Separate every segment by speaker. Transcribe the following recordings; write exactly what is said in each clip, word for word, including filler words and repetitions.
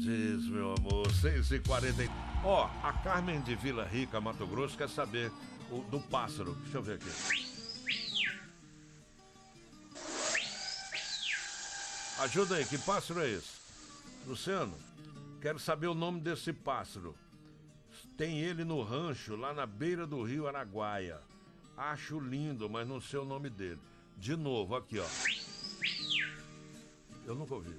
Speaker 1: Diz, meu amor, seis e quarenta. Ó, a Carmen de Vila Rica, Mato Grosso, quer saber o, do pássaro. Deixa eu ver aqui. Ajuda aí, que pássaro é esse? Luciano, quero saber o nome desse pássaro. Tem ele no rancho, lá na beira do rio Araguaia. Acho lindo, mas não sei o nome dele. De novo, aqui, ó. Eu nunca ouvi.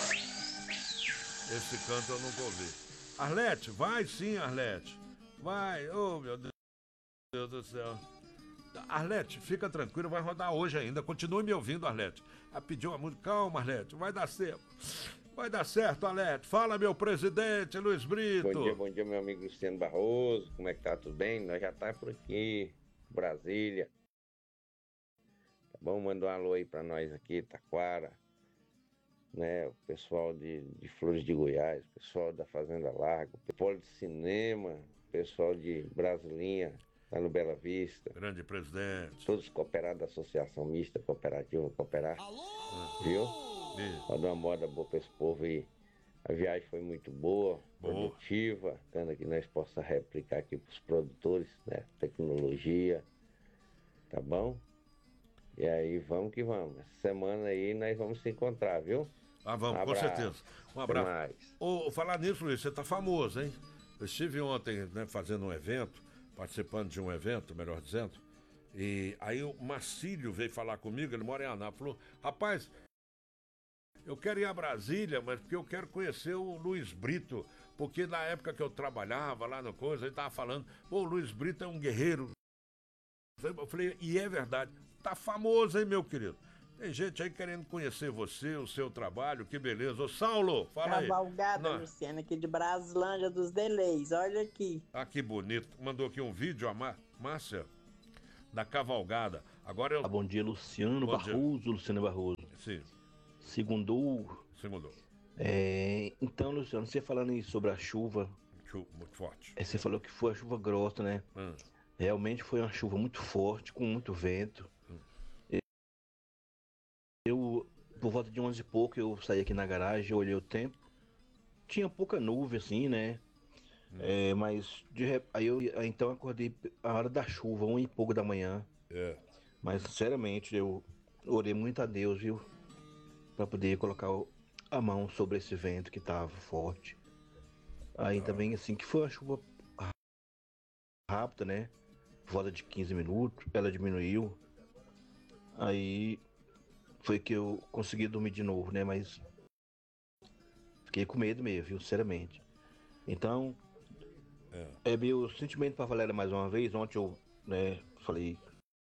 Speaker 1: Esse canto eu nunca ouvi. Arlete, vai sim, Arlete. Vai, oh meu Deus do céu. Arlete, fica tranquilo, vai rodar hoje ainda. Continue me ouvindo, Arlete. Ela pediu uma música. Calma, Arlete, vai dar certo. Vai dar certo, Arlete. Fala, meu presidente, Luiz Brito.
Speaker 2: Bom dia, bom dia, meu amigo Luciano Barroso. Como é que tá? Tudo bem? Nós já tá por aqui, Brasília. Tá bom? Manda um alô aí pra nós aqui, Taquara. Né? O pessoal de, de Flores de Goiás, o pessoal da Fazenda Larga, o pessoal de cinema, o pessoal de Brasilinha, lá no Bela Vista.
Speaker 1: Grande presidente.
Speaker 2: Todos cooperados da Associação Mista Cooperativa Cooperar. Alô! Viu? Manda uma moda boa pra esse povo aí. A viagem foi muito boa, boa. Produtiva, bacana que nós possamos replicar aqui pros produtores, né? Tecnologia, tá bom? E aí, vamos que vamos. Essa semana aí nós vamos se encontrar, viu?
Speaker 1: Ah, vamos, um com certeza. Um abraço. Ô, falar nisso, Luiz, você tá famoso, hein? Eu estive ontem, né, fazendo um evento, participando de um evento, melhor dizendo, e aí o Marcílio veio falar comigo, ele mora em Anápolis, falou, rapaz, eu quero ir a Brasília, mas porque eu quero conhecer o Luiz Brito, porque na época que eu trabalhava lá no coisa, ele tava falando, pô, o Luiz Brito é um guerreiro. Eu falei, e é verdade, tá famoso, hein, meu querido? Tem gente aí querendo conhecer você, o seu trabalho, que beleza. Ô, Saulo, fala aí.
Speaker 3: Cavalgada, Luciana, aqui de Braslândia dos Deleis, olha aqui.
Speaker 1: Ah, que bonito. Mandou aqui um vídeo, a Má- Márcia, da cavalgada. Agora eu...
Speaker 4: Ah, bom dia, Luciano
Speaker 1: Bom dia.
Speaker 4: Barroso, Luciano Barroso.
Speaker 1: Sim.
Speaker 4: Segundou.
Speaker 1: Segundou.
Speaker 4: É, então, Luciano, você falando aí sobre a chuva.
Speaker 1: Chuva muito forte.
Speaker 4: É, você falou que foi a chuva grossa, né?
Speaker 1: Hum.
Speaker 4: Realmente foi uma chuva muito forte, com muito vento. Hum. Eu, por volta de onze e pouco, eu saí aqui na garagem, olhei o tempo. Tinha pouca nuvem, assim, né? Hum. É, mas de, aí eu aí, então acordei a hora da chuva, um e pouco da manhã.
Speaker 1: É.
Speaker 4: Mas, sinceramente, eu orei muito a Deus, viu? Pra poder colocar a mão sobre esse vento que tava forte. Aí ah. também, assim, que foi uma chuva rápida, né? Por volta de quinze minutos, ela diminuiu. Aí foi que eu consegui dormir de novo, né? Mas fiquei com medo mesmo, viu? Sinceramente. Então, é, é meu sentimento pra Valéria mais uma vez. Ontem eu, né, falei...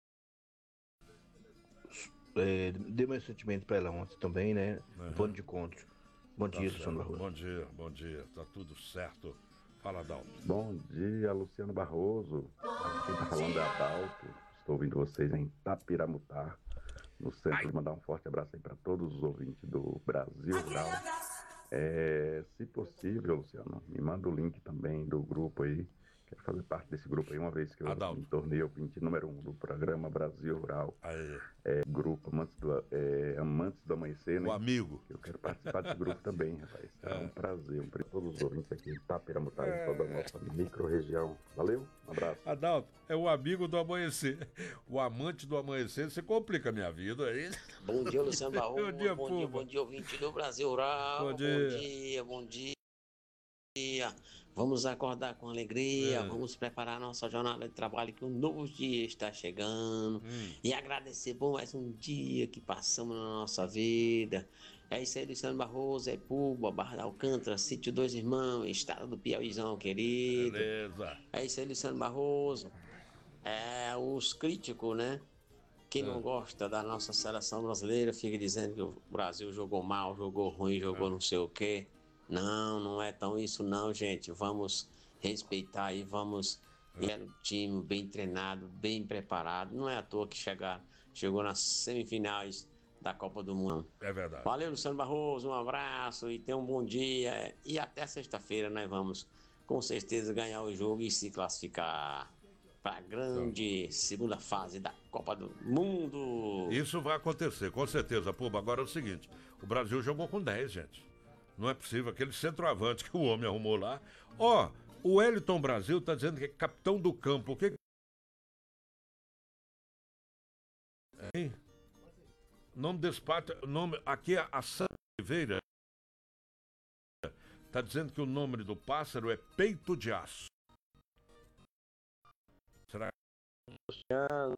Speaker 4: É, dei meu sentimento pra ela ontem também, né? Uhum. Ponto de conto. Bom
Speaker 1: tá
Speaker 4: dia, Luciano Barroso.
Speaker 1: Bom dia, bom dia. Tá tudo certo. Fala, Adalto.
Speaker 5: Bom dia, Luciano Barroso. Quem tá falando é Adalto. Estou ouvindo vocês em Tapiramutá, no centro. Ai. Mandar um forte abraço aí para todos os ouvintes do Brasil Rural. É, se possível, Luciano, me manda o link também do grupo aí. Quero fazer parte desse grupo aí, uma vez que eu Adalto. me tornei ouvinte número um do programa Brasil Rural.
Speaker 1: Aí.
Speaker 5: É, grupo Amantes do, é, Amantes do Amanhecer, né?
Speaker 1: O amigo.
Speaker 5: Eu quero participar desse grupo também, rapaz. É, é um prazer. Um para todos os ouvintes aqui em Tapiramutá, é. toda a nossa micro-região. Valeu, um abraço.
Speaker 1: Adalto, é o amigo do amanhecer. O amante do amanhecer, você complica a minha vida aí.
Speaker 6: Bom dia, Luciano Barroso.
Speaker 1: Bom dia,
Speaker 6: bom dia, bom dia, ouvinte do Brasil Rural.
Speaker 1: Bom dia,
Speaker 6: bom dia. Bom dia. Vamos acordar com alegria, é. vamos preparar nossa jornada de trabalho, que um novo dia está chegando, hum. e agradecer por mais um dia que passamos na nossa vida. É isso aí, Luciano Barroso, é Puba, Barra da Alcântara, Sítio Dois Irmãos, estado do Piauizão, querido.
Speaker 1: Beleza.
Speaker 6: É isso aí, Luciano Barroso. É, os críticos, né? Quem é. não gosta da nossa seleção brasileira fica dizendo que o Brasil jogou mal, jogou ruim, jogou é. não sei o quê. Não, não é tão isso não, gente. Vamos respeitar e vamos... É um time bem treinado, bem preparado. Não é à toa que chegar, chegou nas semifinais da Copa do Mundo.
Speaker 1: É verdade.
Speaker 6: Valeu, Luciano Barroso. Um abraço e tenha um bom dia. E até sexta-feira nós vamos, com certeza, ganhar o jogo e se classificar para a grande então. segunda fase da Copa do Mundo.
Speaker 1: Isso vai acontecer, com certeza, Puba. Agora é o seguinte, o Brasil jogou com dez, gente. Não é possível, aquele centroavante que o homem arrumou lá. Ó, o Wellington Brasil tá dizendo que é capitão do campo. O que... Hein? Nome desse pato, nome, aqui é a Santa Oliveira. Tá dizendo que o nome do pássaro é peito de aço. Será
Speaker 7: Luciano,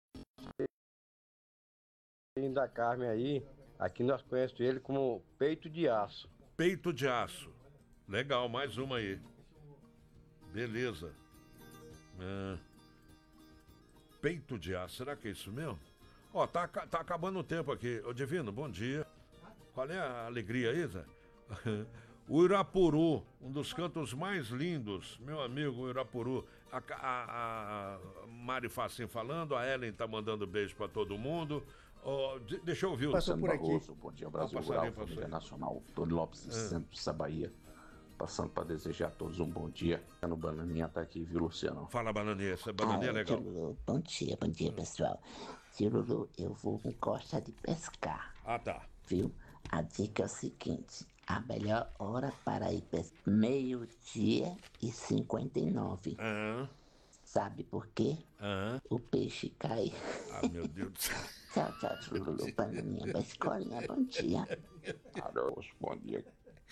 Speaker 7: da Carmen aí, aqui nós conhecemos ele como peito de aço.
Speaker 1: Peito de aço. Legal, mais uma aí. Beleza. É. Peito de aço, será que é isso mesmo? Ó, tá, tá acabando o tempo aqui. Ô, Divino, bom dia. Qual é a alegria aí, Zé? O Irapuru, um dos cantos mais lindos, meu amigo, o Irapuru. A, a, a Mari Facim falando, a Ellen tá mandando beijo pra todo mundo. Oh, de, deixa eu ouvir o...
Speaker 8: Passou por aqui. Barroso, bom dia, Brasil Rural,
Speaker 1: Família
Speaker 8: Nacional, Tony Lopes,
Speaker 1: é.
Speaker 8: Centro da Bahia. Passando para desejar a todos um bom dia. No Bananinha tá aqui, viu, Luciano?
Speaker 1: Fala, Bananinha, essa Bananinha é legal.
Speaker 9: Lulu, bom dia, bom dia, pessoal. Tio Lulu, eu vou gostar de pescar.
Speaker 1: Ah, tá.
Speaker 9: Viu? A dica é o seguinte: a melhor hora para ir pescar, meio-dia e cinquenta e nove.
Speaker 1: Ah.
Speaker 9: Sabe por quê?
Speaker 1: Ah.
Speaker 9: O peixe cai.
Speaker 1: Ah, meu Deus do céu.
Speaker 9: Tchau, tchau, tio Lulu, Bananinha da escolinha, bom dia.
Speaker 8: Alô, bom dia.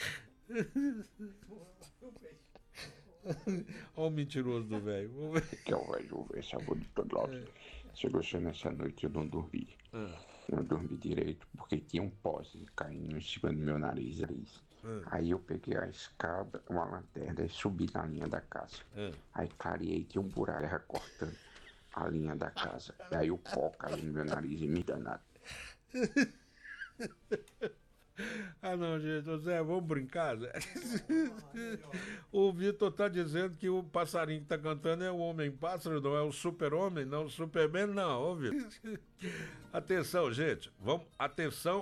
Speaker 1: Olha o mentiroso do velho.
Speaker 8: Que é o velho, velho, sabor de todo lado. É. Chegou nessa noite, eu não dormi. É. Não dormi direito, porque tinha um poste caindo em cima do meu nariz. nariz. É. Aí eu peguei a escada, uma lanterna e subi na linha da casa. É. Aí clareei, tinha um buraco cortando a linha da casa. E aí o pó caiu no meu nariz e me danado.
Speaker 1: Ah, não, gente, Zé, vamos brincar, Zé. O Vitor tá dizendo que o passarinho que tá cantando é o Homem-Pássaro, não é o Super-Homem, não, o Superman, não, ô Vitor. Atenção, gente, vamos, atenção.